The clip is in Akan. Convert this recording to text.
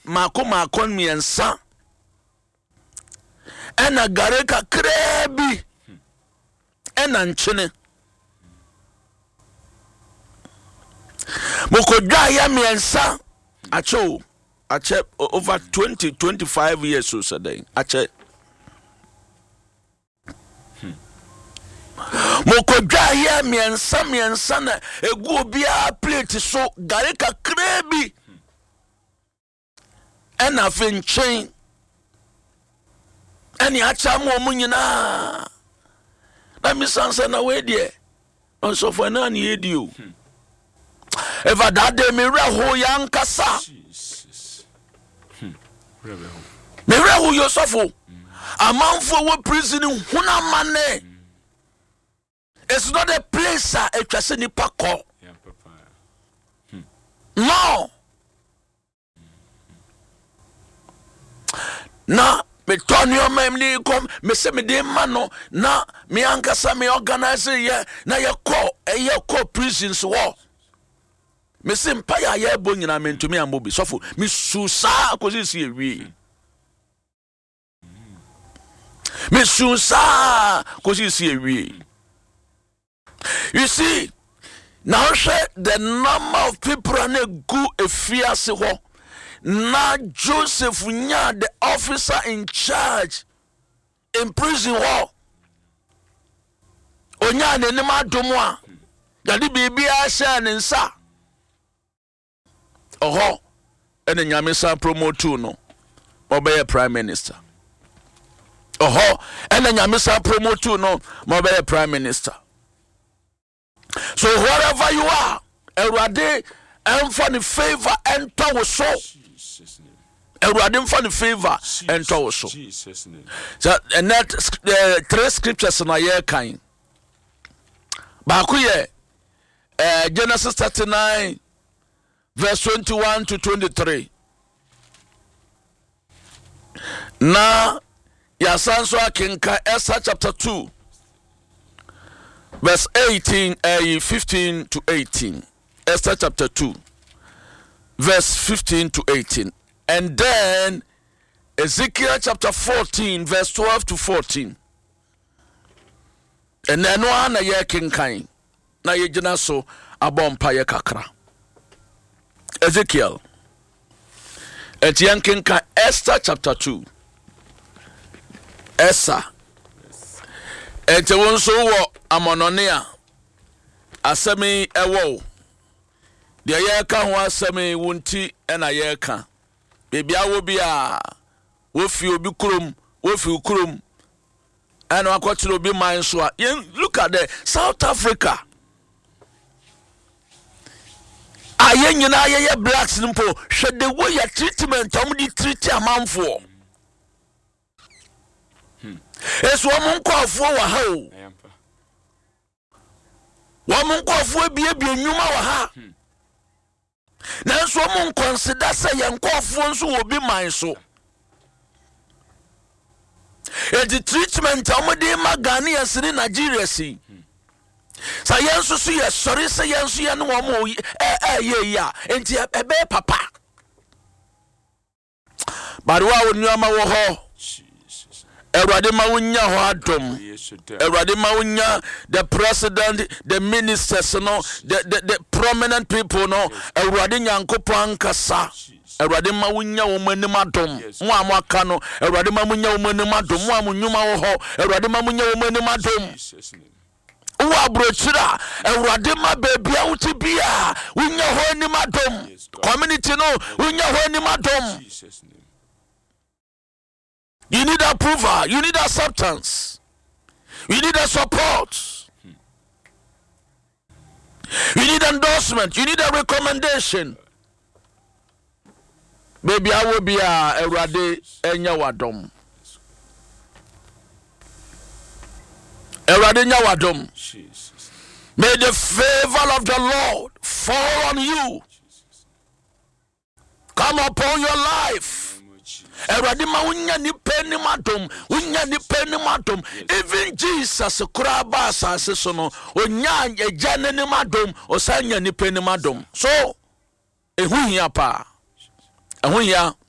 mako miensa ena gare kakra bi ena nchene mokodwa ya miensa acho over 25 years or so then ache mokodwa ya miensa na egu obia plate so gare kakra bi ena finchen eni acha mo nyina na misansa na we de onso for na ni edio eva that day me reho yankasa Jesus me reho Yosofo amanfo we prison huna mane. It's not a place a twase ni pako no na me turn your memory come me say me dey mano na me ankasa me organize ye na ye call prisons war me say empire ye bo nyina me ntumi amobi sofo me susa akosi si ewie me susa akosi si ewie. You see now the number of people are go efiase ho na Joseph nya the officer in charge in prison hall onya nenim adomo a yade bibia sha ne nsa oho ene nyame sa promote no obey prime minister oho ene nyame sa promote no obey prime minister. So wherever you are Erade emfa favor enter wo so Erade emfa ni favor enter wo so. So and that 3 scriptures na ye kan ba ku ye Genesis 39 verse 21 to 23 na ya sanso akinka Esther chapter 2 verse 15 to 18. Esther chapter 2 verse 15 to 18. And then Ezekiel chapter 14 verse 12 to 14. And then one na ye kinkan na ye gina so abompa ye kakra. Ezekiel etian kinkan Esther chapter 2. Esther ete wonso wo amononea asemi ewo de ye ka ho asemi wonti ena ye ka bebia wo bia wo fi obi kurom ana akotire obi man so a look at the South Africa aye nyina ye blacks nimpo hwe the way ya treatment amudi treat amanfo es womun kwafo wa ha o womun kwafo bie nyuma wa ha na so womun consider say yan kwafo nso obi man so the treatment amudi magani yasini Nigeria si sa yenso so ye sorry say yenso ye no wo ye ya enti ebe papa barwa wonu ama wo ho Erade mawunya ho adom. Erade mawunya the president, the ministers, no, the prominent people, no. Erade nyankopon kasa. Erade mawunya wo manim adom. Mo amaka no. Erade mawunya wo manim adom. Mo amunyuma wo ho. Erade mawunya wo manim adom. Wo abrochira. Erade ma bebia wuti bia. Wunya ho anim adom. Community no. Wunya ho anim adom. You need approval. You need acceptance. You need a support. You need endorsement. You need a recommendation. Baby, I will be a Erade Enyawadom. Erade Enyawadom. May the favor of the Lord fall on you. Come upon your life. Erade ma unya ni peni madom even Jesus kuraba asase so no onya ejane ni madom osanya ni peni madom so ehuhia pa ehuhia